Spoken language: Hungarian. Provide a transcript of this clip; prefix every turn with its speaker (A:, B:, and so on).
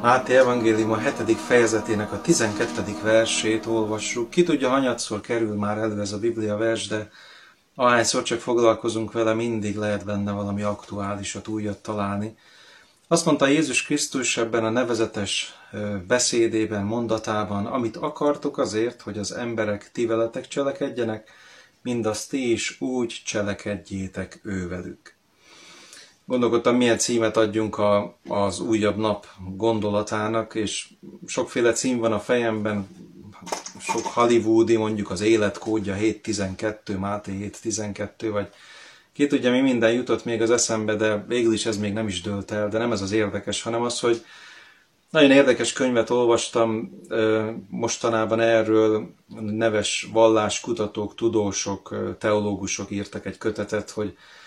A: Máté evangélium a 7. fejezetének a 12. versét olvassuk. Ki tudja, hanyatszor kerül már elő ez a Biblia vers, de ahányszor csak foglalkozunk vele, mindig lehet benne valami aktuálisat, újat találni. Azt mondta Jézus Krisztus ebben a nevezetes beszédében, mondatában: amit akartok azért, hogy az emberek ti veletek cselekedjenek, mindazt ti is úgy cselekedjétek ővelük. Gondolkodtam, milyen címet adjunk az újabb nap gondolatának, és sokféle cím van a fejemben, sok hollywoodi, mondjuk az életkódja 7.12, Máté 7.12, vagy ki tudja, mi minden jutott még az eszembe, de végül is ez még nem is dőlt el, de nem ez az érdekes, hanem az, hogy nagyon érdekes könyvet olvastam mostanában erről, neves valláskutatók, tudósok, teológusok írtak egy kötetet, hogy